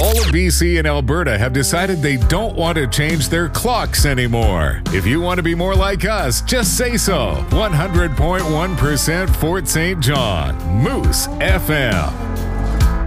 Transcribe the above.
All of BC and Alberta have decided they don't want to change their clocks anymore. If you want to be more like us, just say so. 100.1% Fort St. John, Moose FM.